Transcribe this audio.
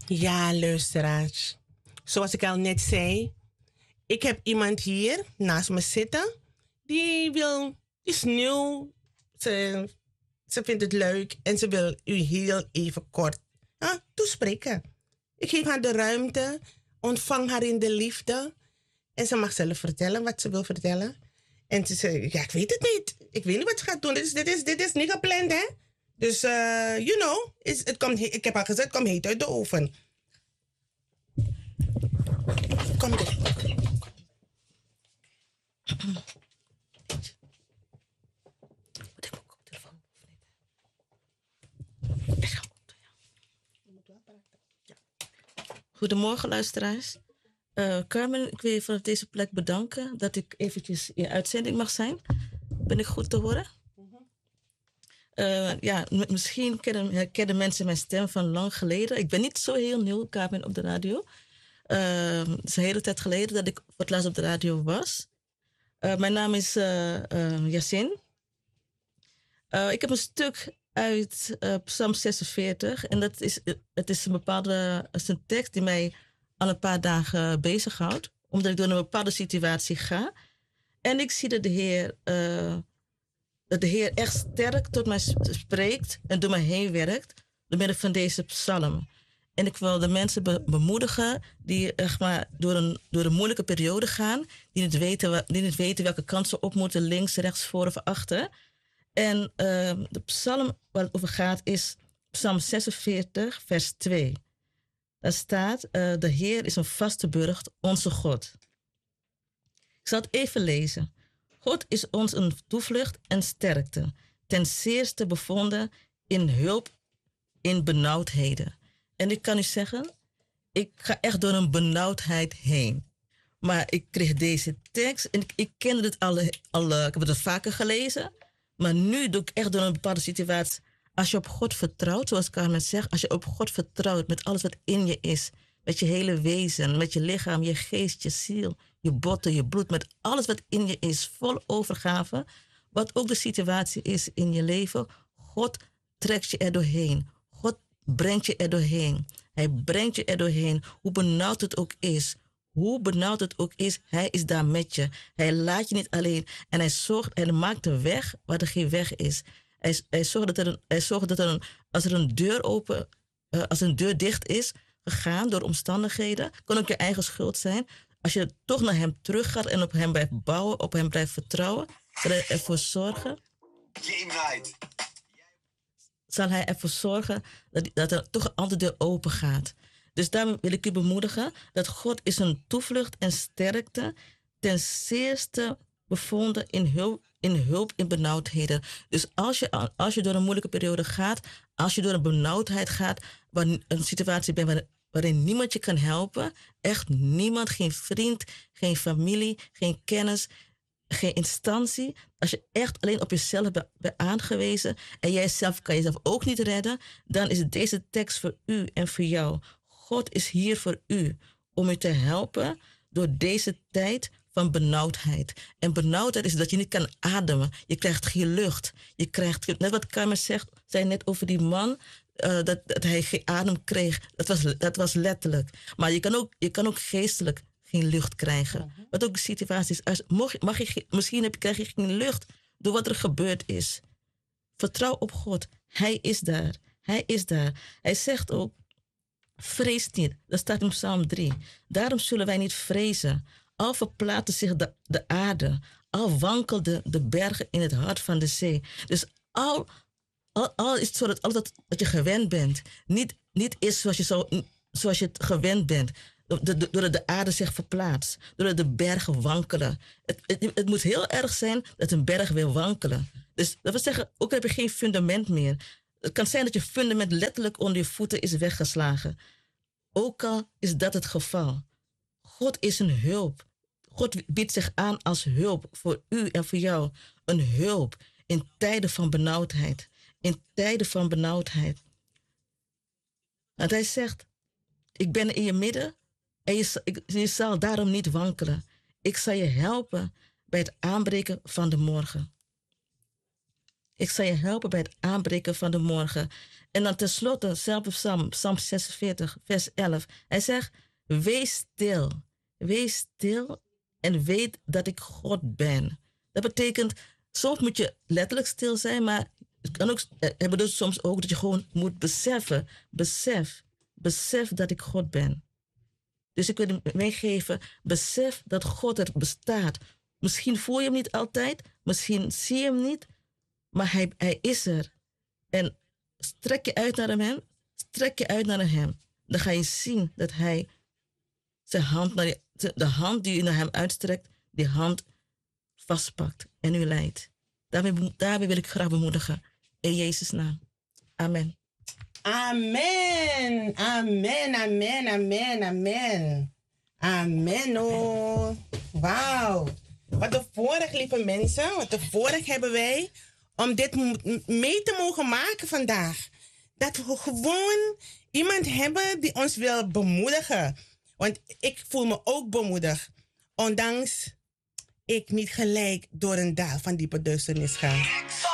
Ja, luisteraars. Zoals ik al net zei, ik heb iemand hier naast me zitten. Die is nieuw. Ze, ze vindt het leuk en ze wil u heel even kort toespreken. Ik geef haar de ruimte, ontvang haar in de liefde. En ze mag zelf vertellen wat ze wil vertellen. En ze zei, ja, ik weet het niet. Ik weet niet wat ze gaat doen. Dit is niet gepland, hè? Dus, you know, ik heb al gezegd, het komt heet uit de oven. Kom er. Goedemorgen luisteraars. Carmen, ik wil je vanaf deze plek bedanken dat ik eventjes in uitzending mag zijn. Ben ik goed te horen? Misschien herkennen mensen mijn stem van lang geleden. Ik ben niet zo heel nieuw, Carmen, op de radio. Het is een hele tijd geleden dat ik voor het laatst op de radio was. Mijn naam is Yasin. Ik heb een stuk uit Psalm 46. En het is een tekst die mij al een paar dagen bezighoudt. Omdat ik door een bepaalde situatie ga. En ik zie dat de Heer echt sterk tot mij spreekt en door mij heen werkt. Door middel van deze psalm. En ik wil de mensen bemoedigen die door een moeilijke periode gaan. Die niet weten welke kant ze op moeten. Links, rechts, voor of achter. En de psalm waar het over gaat is Psalm 46, vers 2. Daar staat, de Heer is een vaste burcht, onze God. Ik zal het even lezen. God is ons een toevlucht en sterkte, ten zeerste bevonden in hulp in benauwdheden. En ik kan u zeggen, ik ga echt door een benauwdheid heen. Maar ik kreeg deze tekst en ik kende het al, ik heb het vaker gelezen. Maar nu doe ik echt door een bepaalde situatie. Als je op God vertrouwt, zoals Carmen zegt, als je op God vertrouwt met alles wat in je is, met je hele wezen, met je lichaam, je geest, je ziel, je botten, je bloed, met alles wat in je is, vol overgave, wat ook de situatie is in je leven, God trekt je er doorheen. God brengt je er doorheen. Hij brengt je er doorheen, hoe benauwd het ook is. Hoe benauwd het ook is, hij is daar met je. Hij laat je niet alleen. En hij maakt een weg waar er geen weg is. Hij zorgt dat als een deur dicht is, gegaan door omstandigheden, kan ook je eigen schuld zijn. Als je toch naar hem teruggaat en op hem blijft bouwen, op hem blijft vertrouwen, zal hij ervoor zorgen dat er toch een andere deur open gaat. Dus daarom wil ik u bemoedigen dat God is een toevlucht en sterkte ten zeerste bevonden in hulp in benauwdheden. Dus als je door een moeilijke periode gaat, als je door een benauwdheid gaat, een situatie bent waarin niemand je kan helpen, echt niemand, geen vriend, geen familie, geen kennis, geen instantie. Als je echt alleen op jezelf bent aangewezen en jij zelf kan jezelf ook niet redden, dan is deze tekst voor u en voor jou. God is hier voor u om u te helpen door deze tijd van benauwdheid. En benauwdheid is dat je niet kan ademen. Je krijgt geen lucht. Je krijgt, net wat Carmen zei net over die man, dat hij geen adem kreeg. Dat was letterlijk. Maar je kan ook geestelijk geen lucht krijgen. Wat ook de situatie is. Misschien krijg je geen lucht door wat er gebeurd is. Vertrouw op God. Hij is daar. Hij is daar. Hij zegt ook, vrees niet. Dat staat in Psalm 3. Daarom zullen wij niet vrezen. Al verplaatst zich de aarde. Al wankelden de bergen in het hart van de zee. Dus al is het zo dat alles wat je gewend bent, niet is zoals je het gewend bent. Doordat de aarde zich verplaatst. Doordat de bergen wankelen. Het moet heel erg zijn dat een berg wil wankelen. Dus dat wil zeggen, ook heb je geen fundament meer. Het kan zijn dat je fundament letterlijk onder je voeten is weggeslagen. Ook al is dat het geval. God is een hulp. God biedt zich aan als hulp voor u en voor jou. Een hulp in tijden van benauwdheid. In tijden van benauwdheid. Want hij zegt, ik ben in je midden en je zal daarom niet wankelen. Ik zal je helpen bij het aanbreken van de morgen. Ik zal je helpen bij het aanbreken van de morgen. En dan tenslotte, zelfde Psalm 46, vers 11. Hij zegt, wees stil en weet dat ik God ben. Dat betekent, soms moet je letterlijk stil zijn, maar het kan ook, het bedoelt soms ook dat je gewoon moet beseffen. Besef dat ik God ben. Dus ik wil hem meegeven, besef dat God er bestaat. Misschien voel je hem niet altijd, misschien zie je hem niet, maar hij is er. En strek je uit naar hem. Dan ga je zien dat hij zijn hand, de hand die je naar hem uitstrekt, die hand vastpakt en u leidt. Daarbij wil ik graag bemoedigen. In Jezus' naam. Amen. Amen. Amen, amen, amen, amen. Amen, oh. Wauw. Wat een voorrecht, lieve mensen. Wat een voorrecht hebben wij om dit mee te mogen maken vandaag. Dat we gewoon iemand hebben die ons wil bemoedigen. Want ik voel me ook bemoedigd. Ondanks ik niet gelijk door een dal van diepe duisternis ga.